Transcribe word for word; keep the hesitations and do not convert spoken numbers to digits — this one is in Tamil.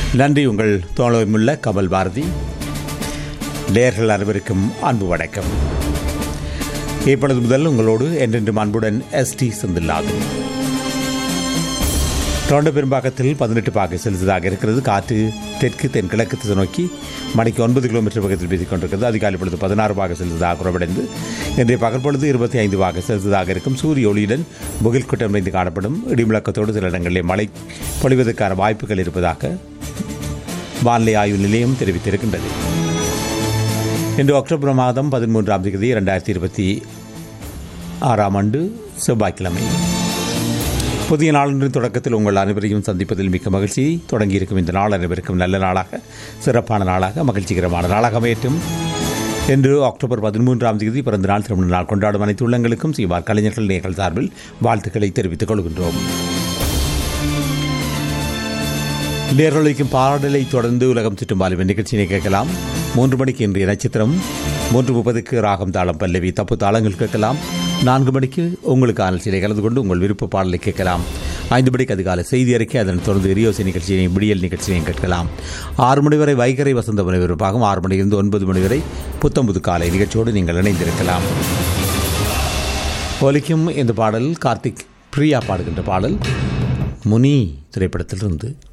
நன்றி. உங்கள் தோழமையுள்ள கமல் பாரதி. நேயர்கள் அனைவருக்கும் அன்பு வணக்கம். இப்பொழுது முதல் உங்களோடு என்றென்றும் அன்புடன் எஸ் டி செந்தில்லாது. டொரண்டோ பெரும்பாக்கத்தில் பதினெட்டு பாகை செலுத்ததாக இருக்கிறது. காற்று தெற்கு தென்கிழக்கு திசை நோக்கி மணிக்கு ஒன்பது கிலோமீட்டர் வேகத்தில் வீசிக் கொண்டிருக்கிறது. அதிகாலை பொழுது பதினாறு பாகை செலுத்ததாக குறைவடைந்து இன்றைய பகற்பொழுது இருபத்தி ஐந்து பாகை செலுத்ததாக இருக்கும். சூரிய ஒளியுடன் முகில் கூட்டம் நிறைந்து காணப்படும். இடிமுழக்கத்தோடு சில இடங்களில் மழை பொழிவதற்கான வாய்ப்புகள் இருப்பதாக வானிலை ஆய்வு நிலையம் தெரிவித்திருக்கின்றது. இன்று அக்டோபர் மாதம் பதிமூன்றாம் தேதி இரண்டாயிரத்தி இருபத்தி ஆறாம் ஆண்டு செவ்வாய்க்கிழமை. புதிய நாளின் தொடக்கத்தில் உங்கள் அனைவரையும் சந்திப்பதில் மிக்க மகிழ்ச்சி. தொடங்கியிருக்கும் இந்த நாள் அனைவருக்கும் நல்ல நாளாக, சிறப்பான நாளாக, மகிழ்ச்சிகரமான நாளாக அமையட்டும். இன்று அக்டோபர் பதிமூன்றாம் தேதி பிறந்த நாள், திருமண நாள் கொண்டாடும் அனைத்து உள்ளங்களுக்கும் சீமார் கலைஞர்கள் நேர்கள் சார்பில் வாழ்த்துக்களை தெரிவித்துக் கொள்கின்றோம். நேரலைக்கும் பாடலை தொடர்ந்து உலகம் சுற்றும் வாலிபன் நிகழ்ச்சியினை கேட்கலாம். மூன்று மணிக்கு இன்றைய நட்சத்திரம், மூன்று முப்பதுக்கு ராகம் தாளம் பல்லவி தப்பு தாளங்கள் கேட்கலாம். நான்கு மணிக்கு உங்களுக்கு ஆலோசனை கலந்து கொண்டு உங்கள் விருப்ப பாடலை கேட்கலாம். ஐந்து மணிக்கு அதிகாலை செய்தி அறிக்கை, அதனைத் தொடர்ந்து ரியோசி நிகழ்ச்சியை விடியல் நிகழ்ச்சியையும் கேட்கலாம். ஆறு மணி வரை வைகரை வசந்த மணி விருப்பாகும். ஆறு மணியிலிருந்து ஒன்பது மணி வரை புத்தம்புது காலை நிகழ்ச்சியோடு நீங்கள் இணைந்திருக்கலாம். ஒலிக்கும் இந்த பாடல் கார்த்திக் பிரியா பாடுகின்ற பாடல் முனி திரைப்படத்திலிருந்து.